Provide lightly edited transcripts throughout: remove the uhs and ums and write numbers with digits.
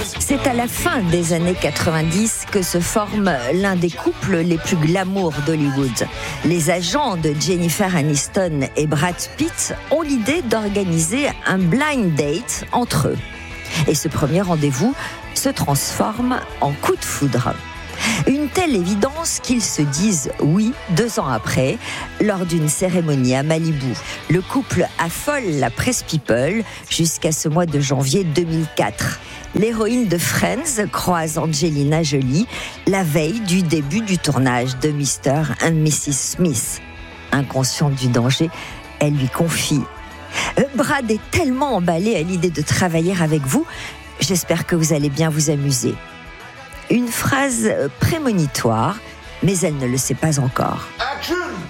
C'est à la fin des années 90 que se forme l'un des couples les plus glamour d'Hollywood. Les agents de Jennifer Aniston et Brad Pitt ont l'idée d'organiser un blind date entre eux. Et ce premier rendez-vous se transforme en coup de foudre. Une telle évidence qu'ils se disent oui 2 ans après, lors d'une cérémonie à Malibu. Le couple affole la presse people jusqu'à ce mois de janvier 2004. L'héroïne de Friends croise Angelina Jolie la veille du début du tournage de Mr. and Mrs. Smith. Inconsciente du danger, elle lui confie « Brad est tellement emballé à l'idée de travailler avec vous, j'espère que vous allez bien vous amuser. » Une phrase prémonitoire, mais elle ne le sait pas encore. Action!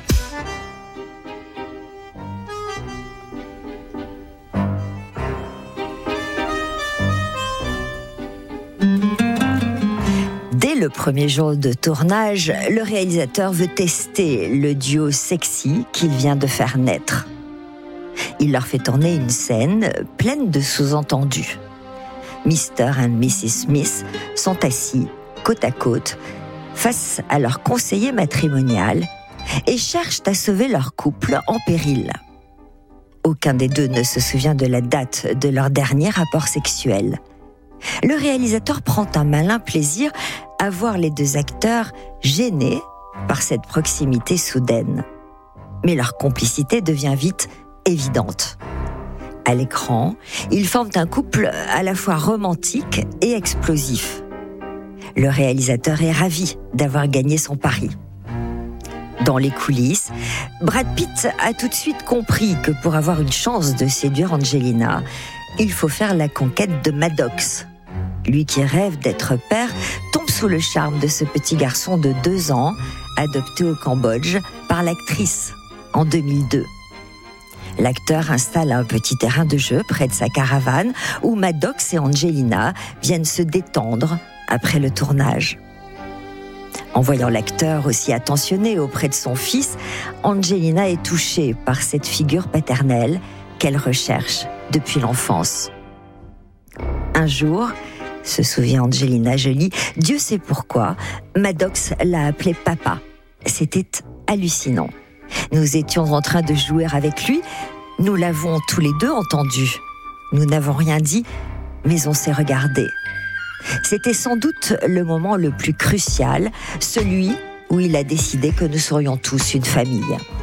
Dès le premier jour de tournage, le réalisateur veut tester le duo sexy qu'il vient de faire naître. Il leur fait tourner une scène pleine de sous-entendus. Mr. and Mrs. Smith sont assis côte à côte face à leur conseiller matrimonial et cherchent à sauver leur couple en péril. Aucun des deux ne se souvient de la date de leur dernier rapport sexuel. Le réalisateur prend un malin plaisir à voir les deux acteurs gênés par cette proximité soudaine. Mais leur complicité devient vite évidente. À l'écran, ils forment un couple à la fois romantique et explosif. Le réalisateur est ravi d'avoir gagné son pari. Dans les coulisses, Brad Pitt a tout de suite compris que pour avoir une chance de séduire Angelina, il faut faire la conquête de Maddox. Lui qui rêve d'être père tombe sous le charme de ce petit garçon de 2 ans, adopté au Cambodge par l'actrice en 2002. L'acteur installe un petit terrain de jeu près de sa caravane où Maddox et Angelina viennent se détendre après le tournage. En voyant l'acteur aussi attentionné auprès de son fils, Angelina est touchée par cette figure paternelle qu'elle recherche depuis l'enfance. Un jour, se souvient Angelina Jolie, Dieu sait pourquoi, Maddox l'a appelé papa. C'était hallucinant. Nous étions en train de jouer avec lui, nous l'avons tous les deux entendu. Nous n'avons rien dit, mais on s'est regardés. C'était sans doute le moment le plus crucial, celui où il a décidé que nous serions tous une famille.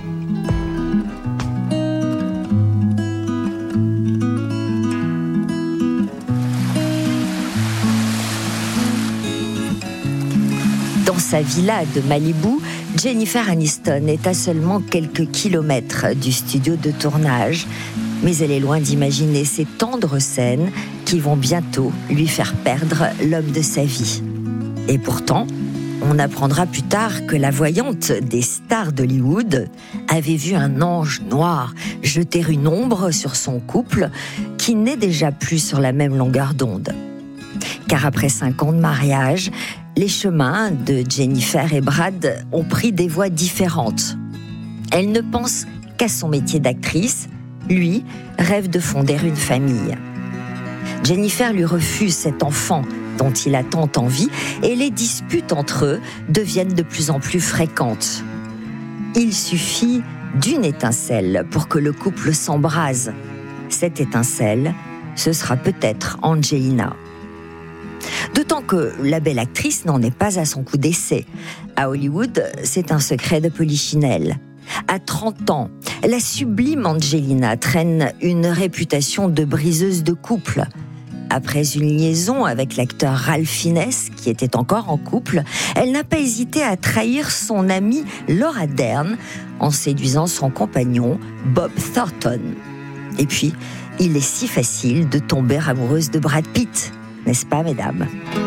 Dans sa villa de Malibu, Jennifer Aniston est à seulement quelques kilomètres du studio de tournage, mais elle est loin d'imaginer ces tendres scènes qui vont bientôt lui faire perdre l'homme de sa vie. Et pourtant, on apprendra plus tard que la voyante des stars d'Hollywood avait vu un ange noir jeter une ombre sur son couple qui n'est déjà plus sur la même longueur d'onde. Car après 5 ans de mariage, les chemins de Jennifer et Brad ont pris des voies différentes. Elle ne pense qu'à son métier d'actrice, lui rêve de fonder une famille. Jennifer lui refuse cet enfant dont il a tant envie et les disputes entre eux deviennent de plus en plus fréquentes. Il suffit d'une étincelle pour que le couple s'embrase. Cette étincelle, ce sera peut-être Angelina. D'autant que la belle actrice n'en est pas à son coup d'essai. À Hollywood, c'est un secret de polichinelle. À 30 ans, la sublime Angelina traîne une réputation de briseuse de couple. Après une liaison avec l'acteur Ralph Fiennes, qui était encore en couple, elle n'a pas hésité à trahir son amie Laura Dern en séduisant son compagnon Bob Thornton. Et puis, il est si facile de tomber amoureuse de Brad Pitt, n'est-ce pas, mesdames ?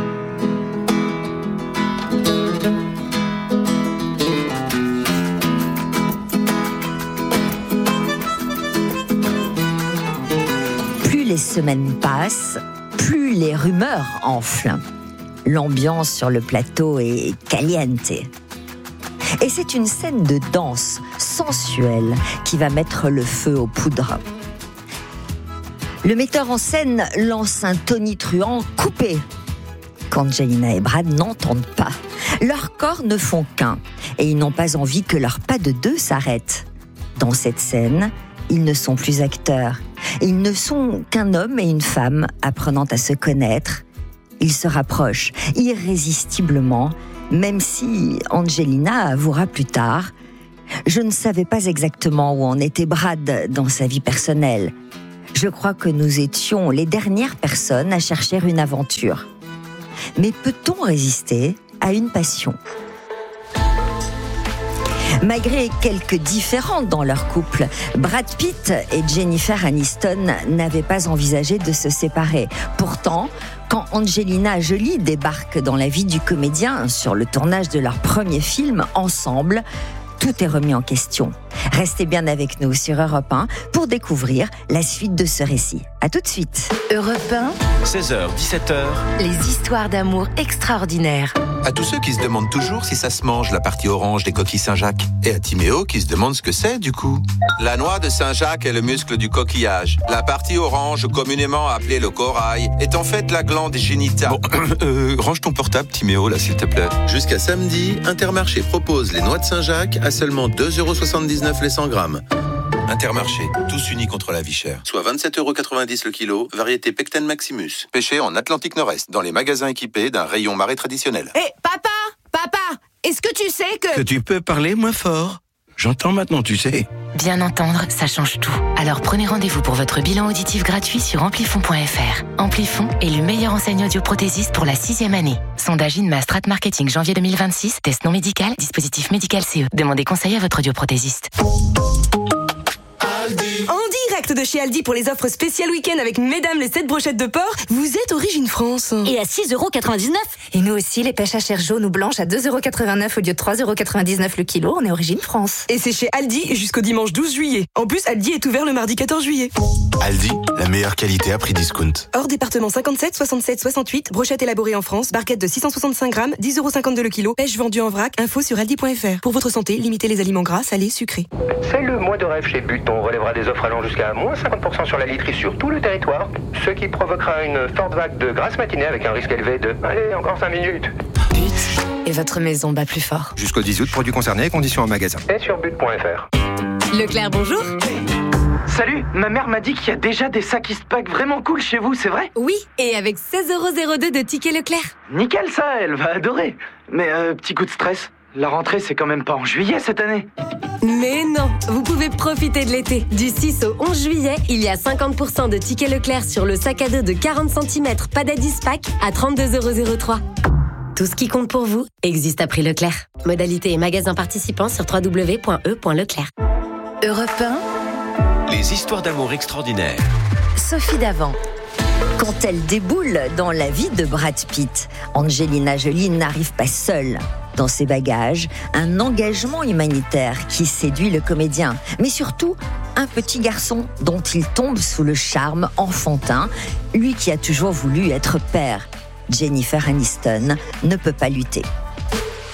Plus les semaines passent, plus les rumeurs enflent. L'ambiance sur le plateau est caliente. Et c'est une scène de danse sensuelle qui va mettre le feu aux poudres. Le metteur en scène lance un tonitruant coupé qu'Angelina et Brad n'entendent pas. Leurs corps ne font qu'un et ils n'ont pas envie que leur pas de deux s'arrête. Dans cette scène, ils ne sont plus acteurs. Ils ne sont qu'un homme et une femme apprenant à se connaître. Ils se rapprochent irrésistiblement, même si Angelina avouera plus tard « Je ne savais pas exactement où en était Brad dans sa vie personnelle. Je crois que nous étions les dernières personnes à chercher une aventure. » Mais peut-on résister à une passion ? Malgré quelques différends dans leur couple, Brad Pitt et Jennifer Aniston n'avaient pas envisagé de se séparer. Pourtant, quand Angelina Jolie débarque dans la vie du comédien sur le tournage de leur premier film ensemble, tout est remis en question. Restez bien avec nous sur Europe 1 pour découvrir la suite de ce récit. À tout de suite. Europe 1, 16h, 17h. les histoires d'amour extraordinaires. À tous ceux qui se demandent toujours si ça se mange, la partie orange des coquilles Saint-Jacques. Et à Timéo qui se demande ce que c'est, du coup. La noix de Saint-Jacques est le muscle du coquillage. La partie orange, communément appelée le corail, est en fait la glande génitale. Bon, range ton portable, Timéo, là, s'il te plaît. Jusqu'à samedi, Intermarché propose les noix de Saint-Jacques à seulement 2,79€ les 100 grammes. Intermarché, tous unis contre la vie chère. Soit 27,90€ le kilo, variété Pecten Maximus. Pêché en Atlantique Nord-Est, dans les magasins équipés d'un rayon marais traditionnel. Hé, papa, est-ce que tu sais que... Que tu peux parler moins fort. J'entends maintenant, tu sais. Bien entendre, ça change tout. Alors prenez rendez-vous pour votre bilan auditif gratuit sur amplifon.fr. Amplifon est le meilleur enseigne audioprothésiste pour la 6e année. Sondage INMA Strat Marketing janvier 2026. Test non médical, dispositif médical CE. Demandez conseil à votre audioprothésiste. En direct de chez Aldi pour les offres spéciales week-end avec mesdames les 7 brochettes de porc, vous êtes Origine France. Et à 6,99€. Et nous aussi, les pêches à chair jaune ou blanche à 2,89€ au lieu de 3,99€ le kilo, on est Origine France. Et c'est chez Aldi jusqu'au dimanche 12 juillet. En plus, Aldi est ouvert le mardi 14 juillet. Aldi, la meilleure qualité à prix discount. Hors département 57, 67, 68, brochette élaborée en France, barquette de 665 grammes, 10,52€ le kilo, pêche vendue en vrac, info sur aldi.fr. Pour votre santé, limitez les aliments gras, salés, sucrés. C'est le mois de rêve chez But. On relèvera des offres allant jusqu'à moins 50% sur la literie sur tout le territoire, ce qui provoquera une forte vague de grasse matinée avec un risque élevé de... Allez, encore 5 minutes. Et votre maison bat plus fort. Jusqu'au 10 août, produits concernés, conditions en magasin. Et sur but.fr. Leclerc, bonjour. Salut, ma mère m'a dit qu'il y a déjà des sacs Eastpak vraiment cool chez vous, c'est vrai ? Oui, et avec 16,02€ de tickets Leclerc. Nickel ça, elle va adorer. Mais petit coup de stress, la rentrée c'est quand même pas en juillet cette année. Mais non, vous pouvez profiter de l'été. Du 6 au 11 juillet, il y a 50% de tickets Leclerc sur le sac à dos de 40 cm Padad Eastpak à 32,03€. Tout ce qui compte pour vous existe à prix Leclerc. Modalité et magasin participants sur www.e.leclerc. Europe 1, Les histoires d'amour extraordinaires. Sophie Davant. Quand elle déboule dans la vie de Brad Pitt, Angelina Jolie n'arrive pas seule. Dans ses bagages, un engagement humanitaire qui séduit le comédien, mais surtout un petit garçon dont il tombe sous le charme enfantin, lui qui a toujours voulu être père. Jennifer Aniston ne peut pas lutter.